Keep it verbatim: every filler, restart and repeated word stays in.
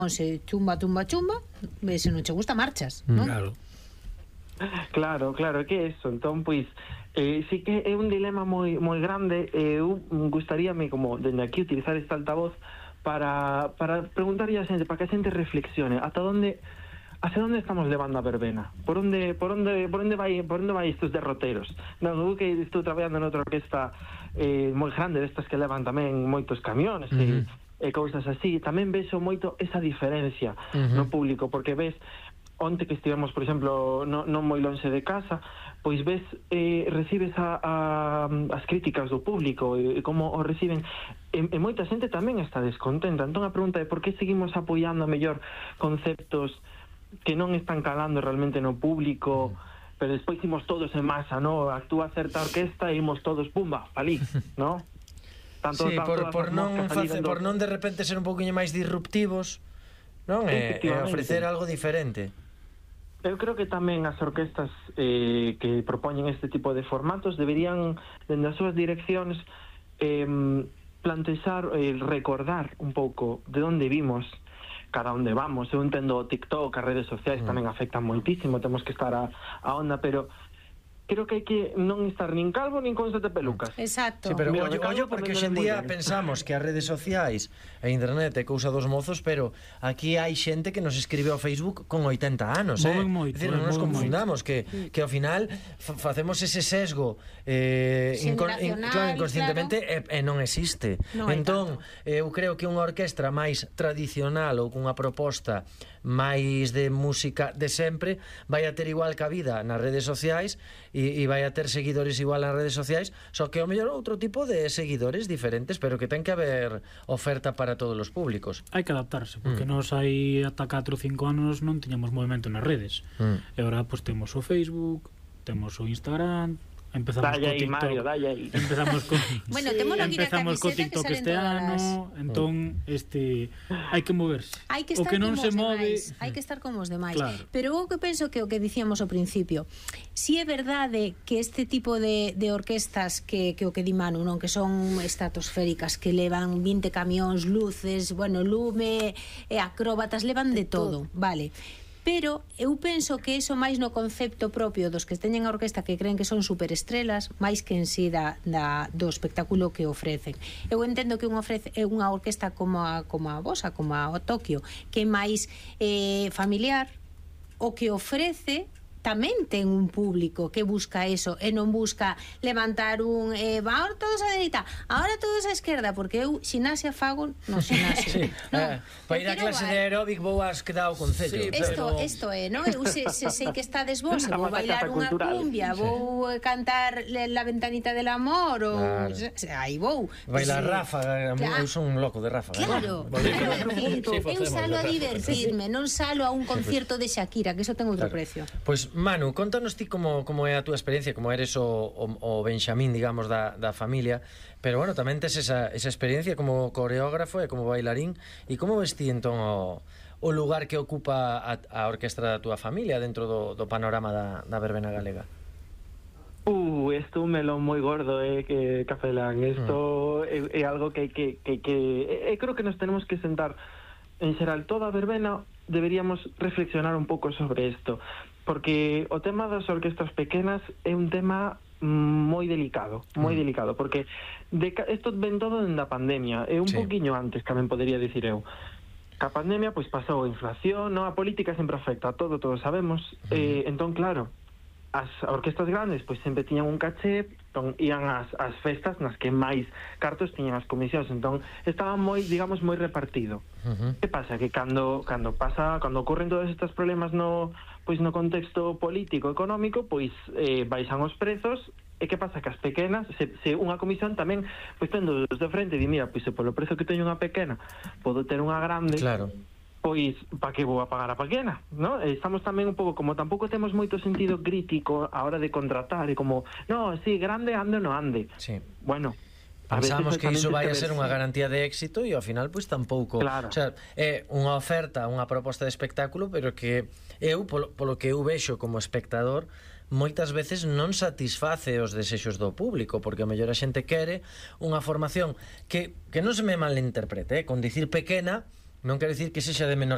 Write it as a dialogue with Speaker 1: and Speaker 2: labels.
Speaker 1: se chumba, chumba, chumba, e se non che gusta marchas, non?
Speaker 2: Claro.
Speaker 3: Claro, claro, que é iso. Entón, pois, eh, sí que é un dilema moi moi grande. Eu gustaríame, como, dende aquí, utilizar este altavoz para, para preguntarlle a xente, para que a xente reflexione ata onde, hacia onde estamos levando a verbena, por onde por onde por onde vai por onde vai estes derroteros. Non, eu que estou traballando noutra orquesta eh, moi grande, destas que levan tamén moitos camiones uh-huh. e, e cousas así, tamén vexo moito esa diferencia uh-huh. no público, porque ves onte que estivemos, por exemplo, non no moi lonxe de casa, pois ves, eh, recibes a, a, as críticas do público e, e como o reciben, e, e moita xente tamén está descontenta. Entón a pregunta é por que seguimos apoiando a mellor conceptos que non están calando realmente no público, pero despois imos todos en masa, no? Actúa certa orquesta e imos todos, pumba, palí, no?
Speaker 2: Tanto, sí, tanto por, por, non face, por non de repente ser un pouquinho máis disruptivos, non? E, e ofrecer algo diferente.
Speaker 3: Eu creo que tamén as orquestas eh, que propoñen este tipo de formatos deberían, dende as súas direccións, eh, plantexar, eh, recordar un pouco de onde vimos, cada onde vamos. Eu entendo o TikTok, as redes sociais mm. tamén afectan moitísimo, temos que estar a, a onda, pero creo que hai que non estar nin calvo nin con sete pelucas.
Speaker 1: Exacto.
Speaker 2: Sí, pero ollo, ollo porque hoxe en día pensamos que as redes sociais e internet é cousa dos mozos, pero aquí hai xente que nos escribe ao Facebook con oitenta anos, eh?
Speaker 4: Moito,
Speaker 2: é dicir, non nos confundamos que, que ao final facemos ese sesgo eh, incon, in, claro, inconscientemente claro. E, e non existe. Non entón, eu creo que unha orquestra máis tradicional ou cunha proposta máis de música de sempre vai a ter igual cabida nas redes sociais e, e vai a ter seguidores igual nas redes sociais, só que ao mellor outro tipo de seguidores diferentes, pero que ten que haber oferta para todos os públicos.
Speaker 4: Hai que adaptarse, porque mm. nos hai ata catro ou cinco anos non tiñamos movimento nas redes mm. e agora pois temos o Facebook, temos o Instagram, empezamos
Speaker 3: dalle
Speaker 4: co TikTok,
Speaker 3: Mario, dalle aí.
Speaker 4: Empezamos con
Speaker 1: bueno, temos sí.
Speaker 4: empezamos co TikTok este ano, entón este hai que moverse.
Speaker 1: Hai que estar o que non se move, hai que estar como os demais. Claro. Pero o que penso que o que dicíamos ao principio, si é verdade que este tipo de, de orquestas que, que o que di Manu, non, que son estratosféricas, que levan vinte camións, luces, bueno, lume e acróbatas, levan de, de todo, todo, vale. Pero eu penso que iso máis no concepto propio dos que teñen a orquesta, que creen que son superestrelas, máis que en si da, da, do espectáculo que ofrecen. Eu entendo que unha, ofrece, unha orquesta como a, como a vosa, como a o Tokio, que é máis eh, familiar, o que ofrece tamén ten un público que busca eso e non busca levantar un eh, ahora todos a dereita, ahora todos a esquerda, porque eu xinasia fago no xinasio. Sí. No,
Speaker 2: eh, para ir a clase de aeróbic vou as que dá o concello.
Speaker 1: Sí, pero... Isto é, non? Eu se, se sei que estades vos, vou bailar unha cumbia, sí. vou cantar La ventanita del amor ou claro. aí vou.
Speaker 2: Bailar sí. ráfaga, claro. Eu son un loco de ráfaga.
Speaker 1: Claro, ¿no? claro, claro. Eu salo a divertirme, non salo a un concierto de Shakira, que eso ten outro
Speaker 2: claro.
Speaker 1: precio.
Speaker 2: Pois Manu, contanos ti como, como é a túa experiencia, como eres o, o, o Benxamín, digamos, da, da familia, pero bueno, tamén tes esa, esa experiencia como coreógrafo e como bailarín, e como ves ti entón o, o lugar que ocupa a, a orquestra da túa familia dentro do, do panorama da, da verbena galega?
Speaker 3: Uh, isto un melón moi gordo, eh, que Cafelán, isto mm. é, é algo que, que, que, que eh, creo que nos tenemos que sentar en xeral toda a verbena, deberíamos reflexionar un pouco sobre isto, porque o tema das orquestas pequenas é un tema moi delicado, moi mm. delicado, porque de, isto ven todo dende a pandemia, é un sí. pouquiño antes tamén podería dicir eu. A pandemia pois pasou a inflación, no, a política sempre afecta a todo, todos sabemos, mm. eh, entón claro, as orquestas grandes pois sempre tiñan un caché, entón ían as, as festas nas que máis cartos tiñan as comisións, entón estaba moi, digamos, moi repartido. Uh-huh. Que pasa? Que cando cando pasa, cando ocurren todos estes problemas no pois no contexto político económico, pois eh, baixan os prezos. E que pasa? Que as pequenas, se, se unha comisión tamén pois tendo de frente, di, mira, pois se polo prezo que teño unha pequena podo ter unha grande,
Speaker 2: claro,
Speaker 3: pois para que vou a pagar a pequena, ¿no? Estamos tamén un pouco, como tampouco temos moito sentido crítico a hora de contratar, e como, no, si, sí, grande ande ou non ande.
Speaker 2: Sí.
Speaker 3: Bueno,
Speaker 2: pensamos que iso vai a ser unha garantía de éxito e ao final pois tampouco,
Speaker 3: claro.
Speaker 2: O sea, é unha oferta, unha proposta de espectáculo, pero que eu, polo, polo que eu vexo como espectador, moitas veces non satisface os desexos do público, porque a mellor a xente quere unha formación que, que non se me malinterprete, eh? Con dicir pequena non quero dicir que sexa de menor